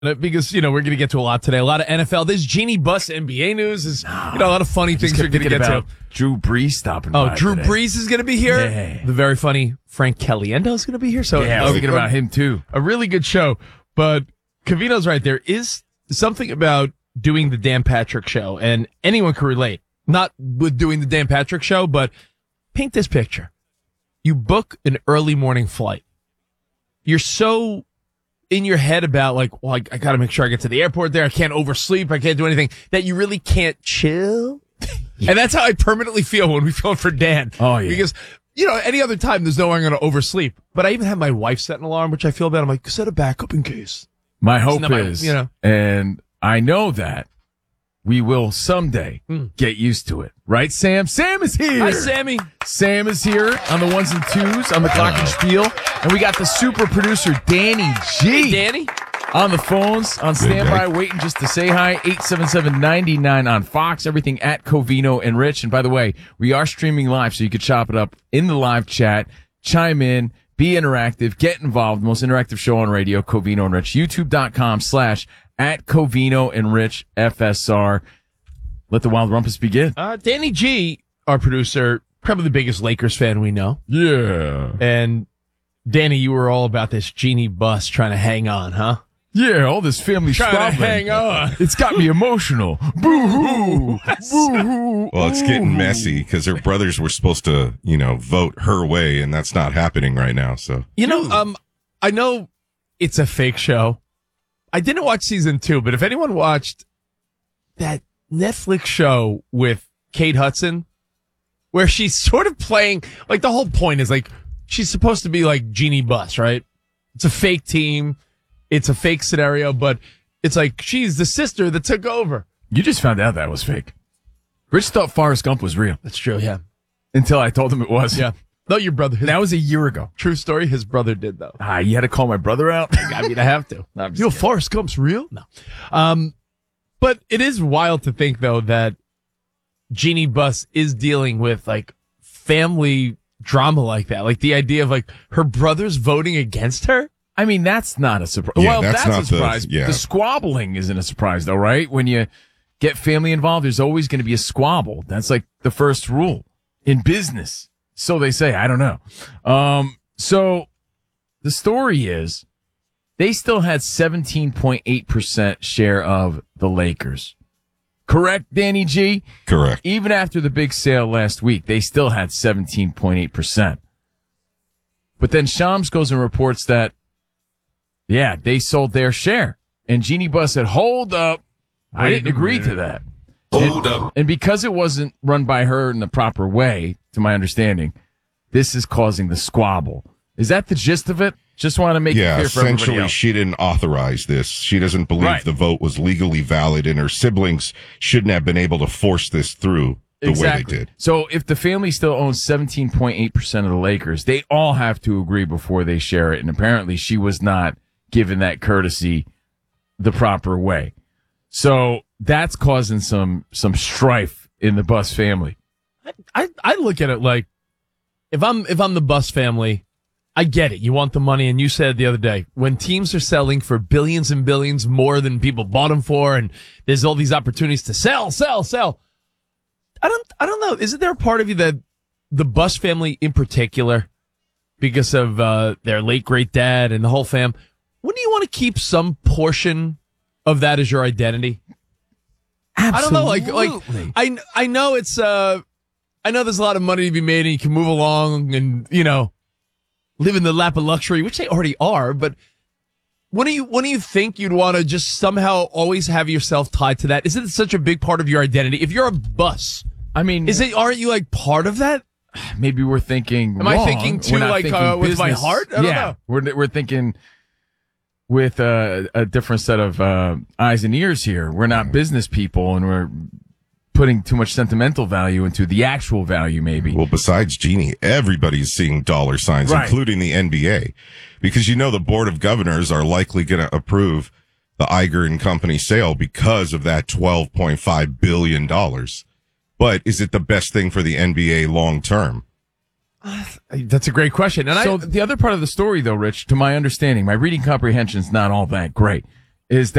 Because, we're going to get to a lot today. A lot of NFL. This Jeannie Buss NBA news is, a lot of funny things we're going to get to. Drew Brees stopping by. Oh, Drew today. Brees is going to be here. Yeah. The very funny Frank Caliendo is going to be here. So I was thinking about him too. A really good show. But Covino's right. There is something about doing the Dan Patrick Show, and anyone can relate. Not with doing the Dan Patrick Show, but paint this picture. You book an early morning flight. You're so in your head about I got to make sure I get to the airport there. I can't oversleep. I can't do anything that you really can't chill. And that's how I permanently feel when we film for Dan. Oh, yeah. Because, any other time there's no way I'm going to oversleep. But I even have my wife set an alarm, which I feel bad. I'm like, set a backup in case. My hope is, and I know that we will someday get used to it. Right, Sam? Sam is here. Hi, Sammy. Sam is here on the ones and twos on the clock and spiel. And we got the super producer, Danny G. Hey, Danny. On the phones, on standby, waiting just to say hi. 877-99 on Fox. Everything at Covino and Rich. And by the way, we are streaming live, so you could chop it up in the live chat. Chime in. Be interactive. Get involved. Most interactive show on radio, Covino and Rich. YouTube.com/at Covino and Rich FSR. Let the Wild Rumpus begin. Danny G, our producer, probably the biggest Lakers fan we know. Yeah. And Danny, you were all about this Jeannie Buss trying to hang on, huh? Yeah, all this family Trying to squabbling. hang on. It's got me emotional. Boo-hoo. Boo-hoo. Well, it's getting messy because her brothers were supposed to, vote her way, and that's not happening right now. So, I know it's a fake show. I didn't watch season 2, but if anyone watched that Netflix show with Kate Hudson, where she's sort of playing, the whole point is she's supposed to be like Jeannie Buss, right? It's a fake team. It's a fake scenario, but it's she's the sister that took over. You just found out that was fake. Rich thought Forrest Gump was real. That's true, yeah. Until I told him it was. Yeah. No, your brother. That was a year ago. True story. His brother did, though. You had to call my brother out? I mean, I have to. No, Forrest Gump's real? No. But it is wild to think, though, that Jeannie Buss is dealing with, family drama like that. The idea of, her brothers voting against her. I mean, that's not a surprise. Yeah, well, that's not a surprise. The squabbling isn't a surprise, though, right? When you get family involved, there's always going to be a squabble. That's the first rule in business. So they say. I don't know. So the story is they still had 17.8% share of the Lakers. Correct, Danny G? Correct. Even after the big sale last week, they still had 17.8%. But then Shams goes and reports that, yeah, they sold their share. And Jeannie Buss said, hold up. I didn't agree to that. Hold up. And because it wasn't run by her in the proper way, to my understanding, this is causing the squabble. Is that the gist of it? Just want to make it clear for everybody essentially, else. she didn't authorize this. She doesn't believe the vote was legally valid, and her siblings shouldn't have been able to force this through the way they did. So if the family still owns 17.8% of the Lakers, they all have to agree before they share it. And apparently she was not given that courtesy the proper way. So that's causing some strife in the Buss family. I look at it if I'm the Buss family, I get it. You want the money, and you said the other day, when teams are selling for billions and billions more than people bought them for, and there's all these opportunities to sell. I don't know. Isn't there a part of you that the Buss family in particular, because of their late great dad and the whole fam, wouldn't you want to keep some portion of that as your identity? Absolutely. I don't know. I know it's I know there's a lot of money to be made, and you can move along and live in the lap of luxury, which they already are. But when do you think you'd want to just somehow always have yourself tied to that? Isn't it such a big part of your identity? If you're a Buss, I mean, aren't you part of that? Maybe we're thinking. Am I thinking too with my heart? I don't know. We're thinking with a different set of eyes and ears here. We're not business people, and we're putting too much sentimental value into the actual value, maybe. Well, besides Jeannie, everybody's seeing dollar signs, including the NBA, because the Board of Governors are likely going to approve the Iger and Company sale because of that $12.5 billion. But is it the best thing for the NBA long term? That's a great question. And the other part of the story, though, Rich, to my understanding, my reading comprehension's not all that great, is